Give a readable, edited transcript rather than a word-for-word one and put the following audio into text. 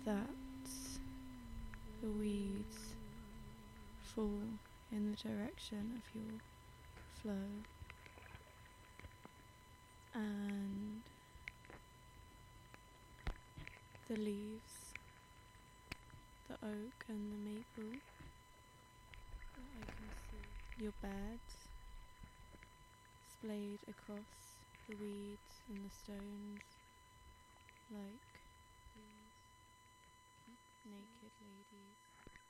that the weeds fall in the direction of your flow, and the leaves, the oak and the maple that I can see, your beds splayed across the weeds and the stones like these naked ladies.